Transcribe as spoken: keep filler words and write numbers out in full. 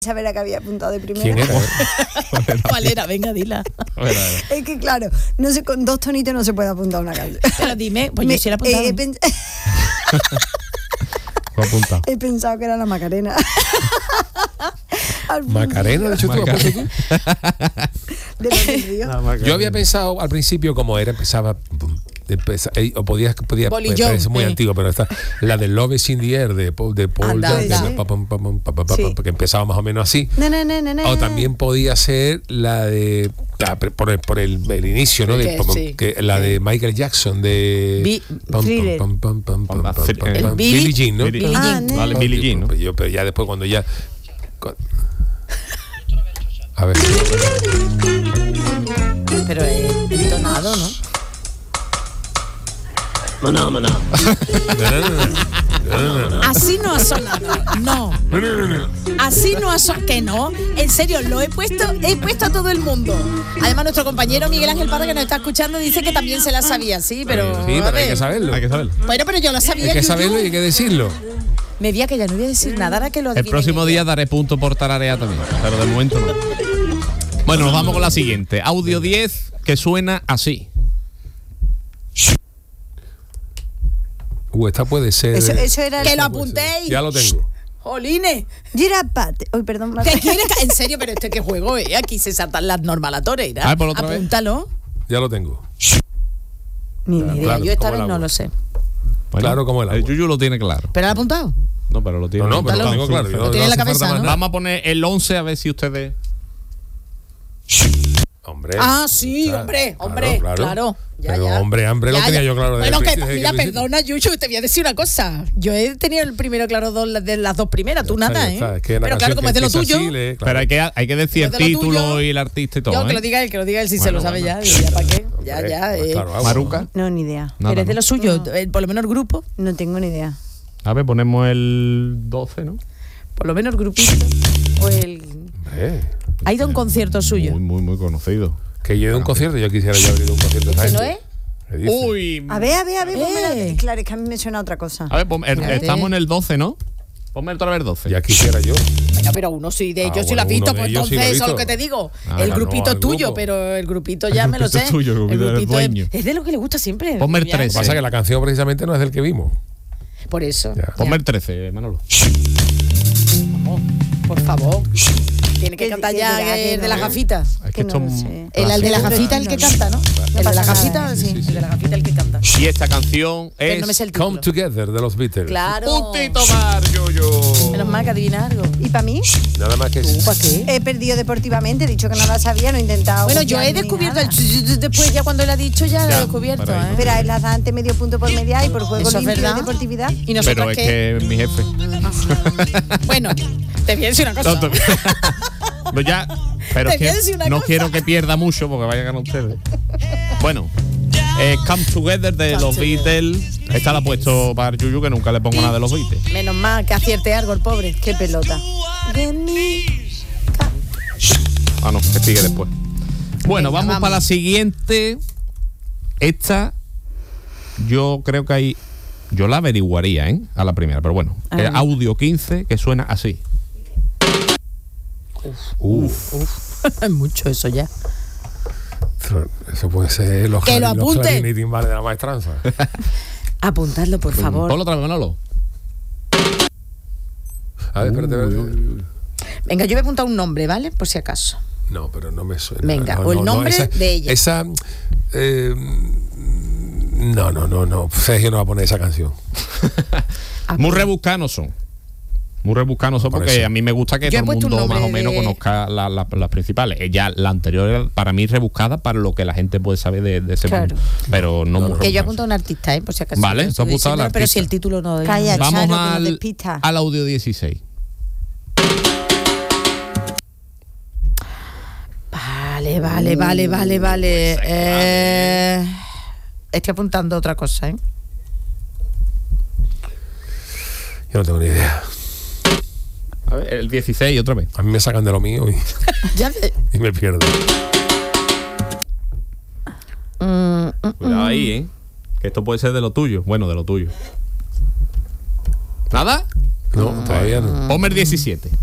saber a qué había apuntado de primero. ¿Quién era? ¿Cuál era? Venga, dila. Es que claro, no sé, con dos tonitos no se puede apuntar una canción. Pero dime, pues Me- yo sí la he apuntado. eh, he, pens- Lo he apuntado. he pensado que era la Macarena. Al Macarena, de hecho, tú lo has puesto tú. de los del río. Yo había pensado al principio como era, empezaba empeza- eh, o podía, podía Bolillón, parece muy eh. antiguo, pero esta, la de Love is in the Air de Paul, de Paul Anda, Young, anda. que, pa, pam, pam, pa, pa, pa, Sí. que empezaba más o menos así. Na, na, na, na, na. O también podía ser la de la- por el, por el, el inicio, ¿no? De, Que pam, sí. que, la de Michael Jackson de Bi- pam, Thriller. pam, pam, pam, pam, pam, pam, El pam, pam, Billie- Billie Jean, ¿no? Billie- Billie Ah, Jean. ne- Vale, Billie Jean, ¿no? Pues yo, pero ya después cuando ya cu- a ver. Pero es entonado, ¿no? No, no, no, no. Así no ha sonado. No. Así no ha sonado. Que no. En serio, lo he puesto, he puesto a todo el mundo. Además, nuestro compañero Miguel Ángel Parra, que nos está escuchando, dice que también se la sabía, sí, pero. Sí, a pero hay ver. que saberlo. Hay que saberlo. Bueno, pero yo la sabía. Hay que Yuyu. saberlo y hay que decirlo. Me di a que ya no voy a decir nada, ahora que lo El adivinen próximo ellos. día daré punto por tararear también, pero de momento no. Bueno, nos vamos con la siguiente. Audio diez, que suena así. Uh, esta puede ser. Eso, eso era. Que el- lo apuntéis. Ya lo tengo. Jolines. Girapate. Uy, perdón. ¿Qué quieres? que- En serio, pero este que juego, ¿eh? Aquí se saltan las normas la torera. A ver, por otra vez. Apúntalo. Ya lo tengo. Ni Claro, idea. claro, Yo esta como vez el no agua. lo sé. Bueno, Claro como el agua. El Yuyu lo tiene claro. ¿Pero lo ha apuntado? No, pero lo tiene. No, no, pero lo Apúntalo. tengo claro. yo Lo no tiene en la hace falta cabeza, más ¿no? nada. Vamos a poner el once a ver si ustedes. Hombre. Ah, sí, Claro, hombre, claro, hombre, claro. claro. Ya, Pero ya. hombre, hambre lo Ya, tenía ya. yo claro desde Bueno, el que principio, desde mira, que lo hiciste. perdona, Yuyu, te voy a decir una cosa. Yo he tenido el primero claro dos de las dos primeras, tú Ya está, nada, ya ¿eh? está. Es que una Pero canción claro, como que es de lo empieza tuyo, así, le- claro. Pero hay que, hay que decir el Pues de lo título tuyo. y el artista y todo. yo que ¿eh? lo diga él, que lo diga él, si se Bueno, lo sabe bueno. ya. ¿Ya para qué? Ya, Hombre, ya. pues eh. claro, vamos. Maruca. No, ni idea. Nada, Eres de ¿no? lo suyo, No. eh, por lo menos grupo, No tengo ni idea. A ver, ponemos el doce, ¿no? por lo menos grupito. O el. Hombre, Ha ido a un concierto suyo. Muy, muy, muy conocido. que yo he ido a un concierto, yo quisiera yo haber ido a un concierto de esta ¿Ese no gente. es? ¿Qué dice? Uy. A ver, a ver, a ver. ponme la- Eh. Claro, es que a mí me suena otra cosa. A ver, pon- el- Fíjate. estamos en el doce, ¿no? Ponme otra vez doce. Ya quisiera yo. Venga, pero uno sí, de Ah, ellos sí bueno, lo has visto, uno de pues ellos sí lo he entonces eso es lo visto. que te digo. Ah, el no, grupito el es tuyo, grupo. pero el grupito ya El me lo grupito sé. es tuyo, el grupito del es, dueño. es de lo que le gusta siempre. Ponme el Vivian. tres. Lo que pasa es que la canción precisamente no es del que vimos. Por eso. Ya. Ponme el trece, Manolo. Vamos, por favor. Tiene que Que- cantar que ya dirá que el de no. las gafitas. Es que Que no esto lo es sé. El, el de las Pero gafitas el que no. canta, ¿no? El de pasa las nada. gafitas, sí. Sí, sí, sí. El de las gafitas el que canta. Y esta canción Pero es no me sé el Come título. Together de los Beatles. Claro. Puntito más, Yuyu. Menos mal que adivina algo. ¿Y para mí? Nada más que ¿Para qué? He perdido deportivamente, he dicho que no la sabía, no he intentado. Bueno, yo he copiar ni descubierto nada. el ch- ch- después ya cuando él ha dicho ya lo Ya, he descubierto, para ahí. ¿eh? Pero él las da ante medio punto por media y por juego Eso es limpio verdad. de deportividad. Y nosotros Pero es qué? que es mi jefe. Bueno, te voy a decir una cosa. No, te- No, ya, pero Te es voy a que decir una no cosa. quiero que pierda mucho porque vayan a ganar ustedes. Bueno, eh, Come Together de Come los Together. Beatles. Esta la he puesto para Yuyu, que nunca le pongo nada de los Beatles. Menos mal que acierte algo el pobre. Qué pelota. Ah, no, que sigue después. Bueno, Venga, vamos, vamos. para la siguiente. Esta, yo creo que hay. Yo la averiguaría, ¿eh? A la primera, pero bueno. A Eh, ver. audio quince, que suena así. Uf, Es mucho eso ya. eso puede ser los, Que lo los apunte. clarines y timbales de la maestranza. Apuntadlo, por favor. Ponlo otra vez, Manolo. A ver, espérate, espérate. Venga, yo voy a apuntar un nombre, ¿vale? Por si acaso. No, pero no me suena. Venga, no, o el no, no, nombre esa- de ella. Esa. eh, no, no, no, no. Sergio no va a poner esa canción. Muy rebuscanos son. Muy rebuscanos son Por porque eso. a mí me gusta que Yo he todo el puesto un mundo más o nombre menos de- conozca la- la- las principales. Ella, la anterior, era para mí rebuscada para lo que la gente puede saber de, de ese Claro. mundo. Pero no, muy Que yo he rebuscado. apuntado a un artista, ¿eh? Por si acaso. Vale, No tú has estoy apuntado al diciendo, Pero artista. si el título no... Calla, Vamos Charo, que nos al, despista. al audio dieciséis. Vale, vale, vale, vale, vale. Eh, estoy apuntando otra cosa, ¿eh? Yo no tengo ni idea. A ver, el dieciséis otra vez. A mí me sacan de lo mío y, Ya, eh, y me pierdo. mm, mm, Cuidado ahí, ¿eh? Que esto puede ser de lo tuyo. Bueno, de lo tuyo. ¿Nada? No, todavía no. Ponme el diecisiete.